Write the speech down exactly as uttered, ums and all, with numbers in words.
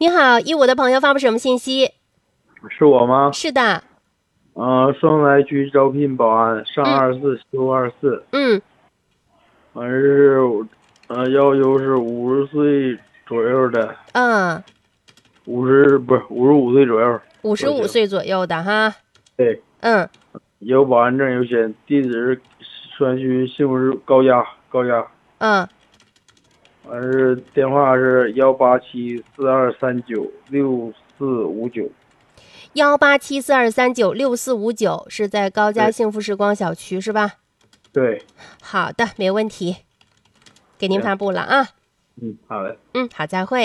你好，一五的朋友发布什么信息？ 是我吗？ 是的。 呃，双来区招聘保安，上二四休二四。 嗯。 完是，呃，要求是五十岁左右的。 嗯。 五十不是五十五岁左右。 五十五岁左右的哈。 对。 嗯。 有保安证优先，地址川区幸福市高家高家。 嗯。 完是电话是幺八七四二三九六四五九。 幺八七四二三九六四五九是在高家对幸福时光小区是吧？ 对。 好的，没问题，给您发布了啊。 嗯，好嘞。 嗯，好，再会。